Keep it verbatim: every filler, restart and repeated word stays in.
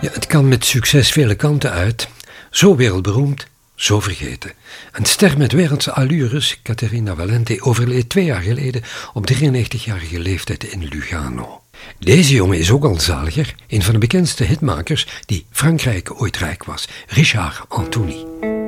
Ja, het kan met succes vele kanten uit. Zo wereldberoemd, zo vergeten. Een ster met wereldse allures, Caterina Valente, overleed twee jaar geleden op drieënnegentigjarige leeftijd in Lugano. Deze jongen is ook al zaliger, een van de bekendste hitmakers die Frankrijk ooit rijk was, Richard Anthony.